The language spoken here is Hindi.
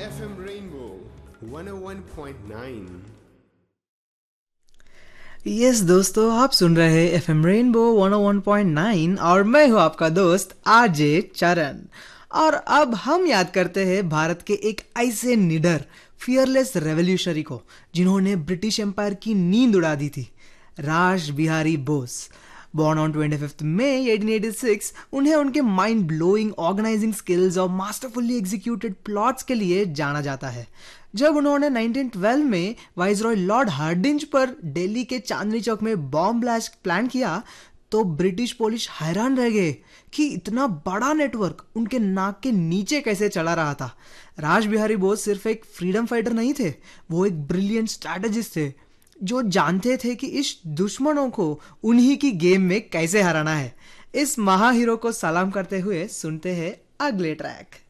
FM Rainbow 101.9। यस दोस्तों, आप सुन रहे हैं एफएम रेनबो 101.9 और मैं हूं आपका दोस्त आरजे चरण। और अब हम याद करते हैं भारत के एक ऐसे निडर फियरलेस रेवोल्यूशनरी को जिन्होंने ब्रिटिश एम्पायर की नींद उड़ा दी थी, राज Bihari Bose. Born on 25th May 1886, उन्हें उनके माइंड ब्लोइंग ऑर्गेनाइजिंग स्किल्स और मास्टरफुली एग्जीक्यूटेड प्लॉट्स के लिए जाना जाता है। जब उन्होंने 1912 में वाइसरॉय लॉर्ड हार्डिंज पर दिल्ली के चांदनी चौक में बॉम्ब ब्लास्ट प्लान किया तो ब्रिटिश पुलिस हैरान रह गए कि इतना बड़ा नेटवर्क उनके नाक के नीचे कैसे चला रहा था। राज बिहारी बोस सिर्फ एक फ्रीडम फाइटर नहीं थे, वो एक ब्रिलियंट स्ट्रैटेजिस्ट थे जो जानते थे कि इस दुश्मनों को उन्हीं की गेम में कैसे हराना है। इस महा हीरो को सलाम करते हुए सुनते हैं अगले ट्रैक।